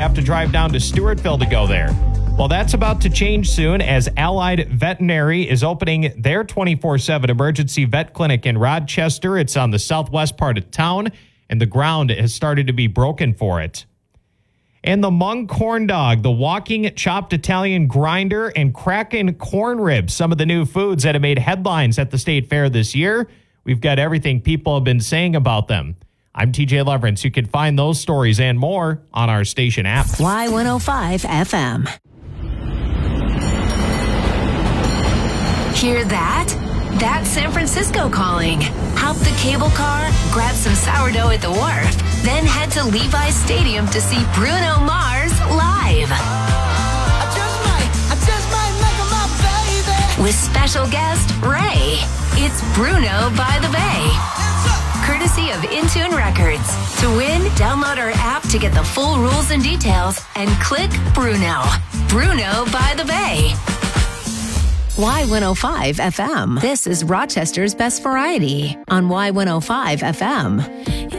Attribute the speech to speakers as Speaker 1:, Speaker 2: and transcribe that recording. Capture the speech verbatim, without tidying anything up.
Speaker 1: have to drive down to Stewartville to go there. Well, that's about to change soon as Allied Veterinary is opening their twenty-four seven emergency vet clinic in Rochester. It's on the southwest part of town, and the ground has started to be broken for it. And the Mung Corn Dog, the walking chopped Italian grinder, and Kraken corn ribs, some of the new foods that have made headlines at the state fair this year. We've got everything people have been saying about them. I'm T J Leverance. You can find those stories and more on our station app.
Speaker 2: Y one oh five F M. Hear that? That's San Francisco calling. Hop the cable car, grab some sourdough at the wharf, then head to Levi's Stadium to see Bruno Mars live.
Speaker 3: I just might, I just might make him my baby.
Speaker 2: With special guest Ray. It's Bruno by the Bay. Courtesy of Intune Records. To win, download our app to get the full rules and details and click Bruno. Bruno by the Bay. Y one oh five F M. This is Rochester's Best Variety on Y one oh five F M.